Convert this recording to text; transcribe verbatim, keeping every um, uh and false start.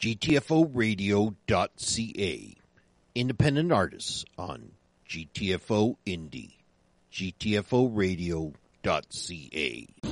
G T F O radio dot C A. Independent artists on G T F O Indie. G T F O radio dot C A.